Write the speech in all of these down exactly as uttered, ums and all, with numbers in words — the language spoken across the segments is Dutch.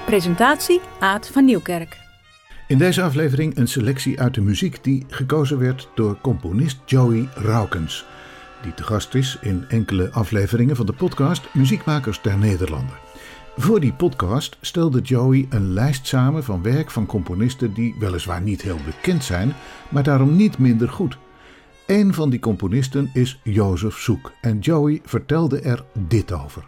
Presentatie Aad van Nieuwkerk. In deze aflevering een selectie uit de muziek die gekozen werd door componist Joey Raukens, die te gast is in enkele afleveringen van de podcast Muziekmakers der Nederlanden. Voor die podcast stelde Joey een lijst samen van werk van componisten die weliswaar niet heel bekend zijn, maar daarom niet minder goed. Een van die componisten is Jozef Suk en Joey vertelde er dit over.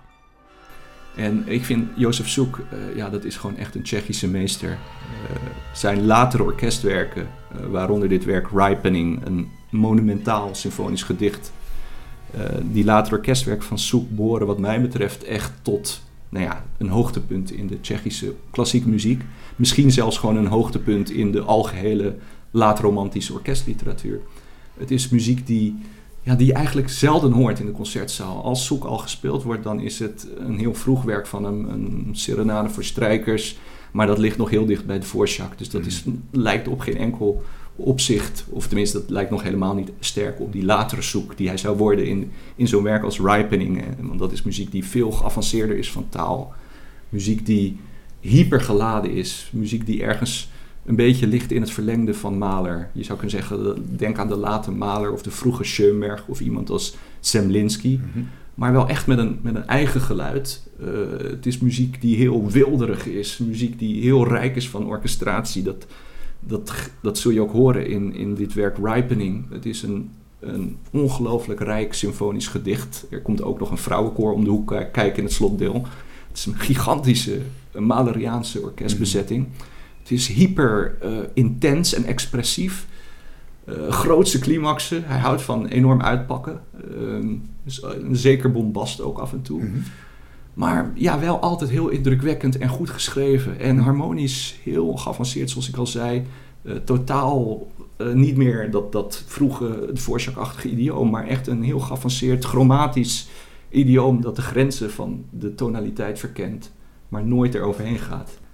En ik vind Jozef Suk, uh, ja, dat is gewoon echt een Tsjechische meester. Uh, zijn latere orkestwerken, uh, waaronder dit werk Ripening, een monumentaal symfonisch gedicht. Uh, die latere orkestwerken van Suk behoren wat mij betreft echt tot nou ja, een hoogtepunt in de Tsjechische klassieke muziek. Misschien zelfs gewoon een hoogtepunt in de algehele laatromantische orkestliteratuur. Het is muziek die... Ja, die je eigenlijk zelden hoort in de concertzaal. Als Suk al gespeeld wordt, dan is het een heel vroeg werk van hem. Een serenade voor strijkers. Maar dat ligt nog heel dicht bij de Dvorak. Dus dat is, lijkt op geen enkel opzicht. Of tenminste, dat lijkt nog helemaal niet sterk op die latere Suk. Die hij zou worden in, in zo'n werk als Ripening. Want dat is muziek die veel geavanceerder is van taal. Muziek die hypergeladen is. Muziek die ergens... een beetje ligt in het verlengde van Mahler. Je zou kunnen zeggen, denk aan de late Mahler of de vroege Schoenberg of iemand als Zemlinsky. Mm-hmm. Maar wel echt met een, met een eigen geluid. Uh, het is muziek die heel wilderig is. Muziek die heel rijk is van orchestratie. Dat, dat, dat zul je ook horen in, in dit werk Ripening. Het is een, een ongelooflijk rijk symfonisch gedicht. Er komt ook nog een vrouwenkoor om de hoek kijken in het slotdeel. Het is een gigantische een Mahleriaanse orkestbezetting. Mm-hmm. Het is hyper uh, intens en expressief. Uh, grootste climaxen. Hij houdt van enorm uitpakken. Uh, dus een zeker bombast ook af en toe. Mm-hmm. Maar ja, wel altijd heel indrukwekkend en goed geschreven. En harmonisch heel geavanceerd, zoals ik al zei. Uh, totaal uh, niet meer dat, dat vroege Dvorak-achtige idioom. Maar echt een heel geavanceerd, chromatisch idioom dat de grenzen van de tonaliteit verkent. Maar nooit eroverheen gaat.